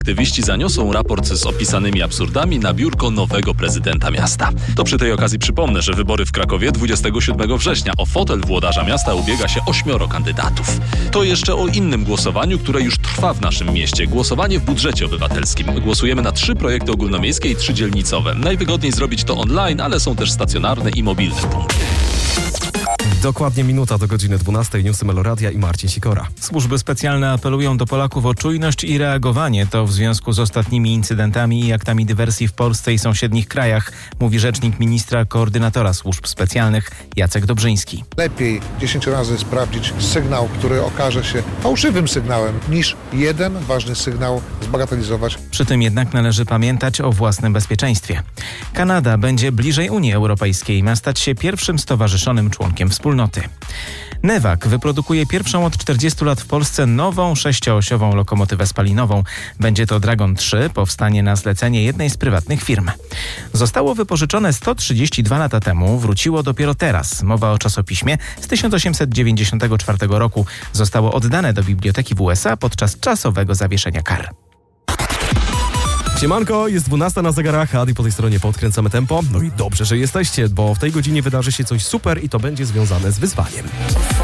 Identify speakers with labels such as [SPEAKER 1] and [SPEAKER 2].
[SPEAKER 1] Aktywiści zaniosą raport z opisanymi absurdami na biurko nowego prezydenta miasta. To przy tej okazji przypomnę, że wybory w Krakowie 27 września. O fotel włodarza miasta ubiega się 8 kandydatów. To jeszcze o innym głosowaniu, które już trwa w naszym mieście. Głosowanie w budżecie obywatelskim. Głosujemy na 3 projekty ogólnomiejskie i 3 dzielnicowe. Najwygodniej zrobić to online, ale są też stacjonarne i mobilne punkty.
[SPEAKER 2] Dokładnie minuta do godziny 12. Newsy Meloradia i Marcin Sikora.
[SPEAKER 3] Służby specjalne apelują do Polaków o czujność i reagowanie. To w związku z ostatnimi incydentami i aktami dywersji w Polsce i sąsiednich krajach, mówi rzecznik ministra koordynatora służb specjalnych Jacek Dobrzyński.
[SPEAKER 4] Lepiej 10 razy sprawdzić sygnał, który okaże się fałszywym sygnałem, niż jeden ważny sygnał zbagatelizować.
[SPEAKER 3] Przy tym jednak należy pamiętać o własnym bezpieczeństwie. Kanada będzie bliżej Unii Europejskiej, ma stać się pierwszym stowarzyszonym członkiem wspólnoty. Newag wyprodukuje pierwszą od 40 lat w Polsce nową 6-osiową lokomotywę spalinową. Będzie to Dragon 3, powstanie na zlecenie jednej z prywatnych firm. Zostało wypożyczone 132 lata temu, wróciło dopiero teraz. Mowa o czasopiśmie z 1894 roku. Zostało oddane do biblioteki w USA podczas czasowego zawieszenia kar.
[SPEAKER 2] Siemanko, jest 12 na zegarach, a po tej stronie podkręcamy tempo. No i dobrze, że jesteście, bo w tej godzinie wydarzy się coś super i to będzie związane z wyzwaniem.